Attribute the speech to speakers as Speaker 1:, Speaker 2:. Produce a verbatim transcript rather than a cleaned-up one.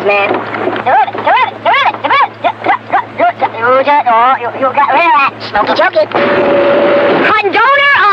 Speaker 1: things, man. Do it, do it, do it, do it. Do it, do it, do it. You just, oh, you, you got rid of that, Smoky Jokey. Condoner